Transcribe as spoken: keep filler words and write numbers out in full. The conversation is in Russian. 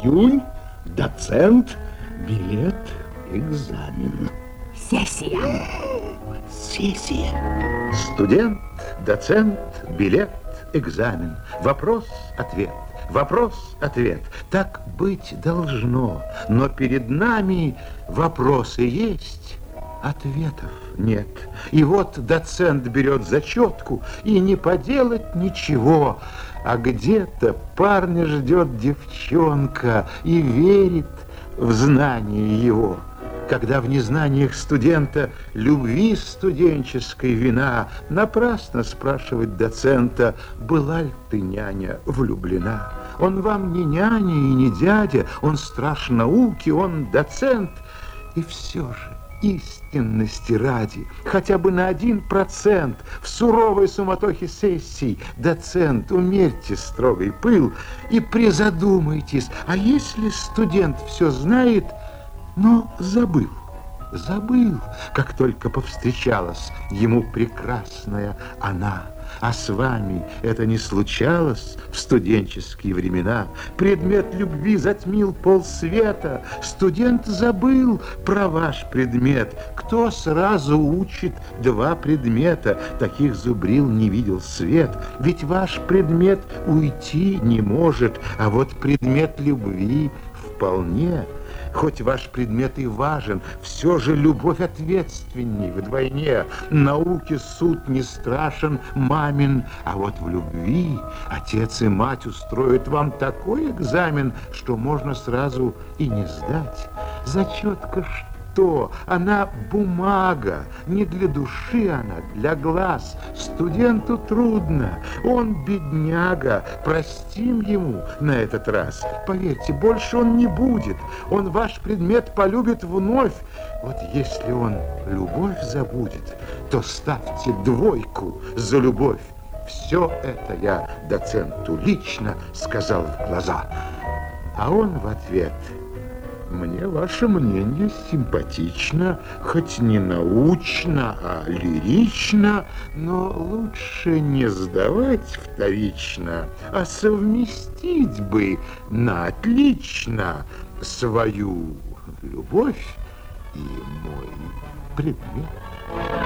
июнь, доцент, билет, экзамен. Сессия. Сессия. Студент, доцент, билет, экзамен. Вопрос, ответ. Вопрос, ответ. Так быть должно. Но перед нами вопросы есть, ответов нет. И вот доцент берет зачетку, и не поделать ничего. А где-то парня ждет девчонка и верит в знание его. Когда в незнаниях студента любви студенческой вина, напрасно спрашивать доцента, была ли ты, няня, влюблена. Он вам не няня и не дядя, он страж науки, он доцент. И все же, истинности ради, хотя бы на один процент в суровой суматохе сессий, доцент, умерьте строгий пыл и призадумайтесь, а если студент все знает, но забыл, забыл, как только повстречалась ему прекрасная она. А с вами это не случалось в студенческие времена. Предмет любви затмил полсвета. Студент забыл про ваш предмет. Кто сразу учит два предмета? Таких зубрил не видел свет. Ведь ваш предмет уйти не может, а вот предмет любви вполне. Хоть ваш предмет и важен, все же любовь ответственней вдвойне. Науке суд не страшен, мамин, а вот в любви отец и мать устроят вам такой экзамен, что можно сразу и не сдать. Зачетка что? Она бумага, не для души она, для глаз. Студенту трудно, он бедняга, простим ему на этот раз. Поверьте, больше он не будет, он ваш предмет полюбит вновь. Вот если он любовь забудет, то ставьте двойку за любовь. Все это я доценту лично сказал в глаза. А он в ответ: мне ваше мнение симпатично, хоть не научно, а лирично, но лучше не сдавать вторично, а совместить бы на отлично свою любовь и мой предмет.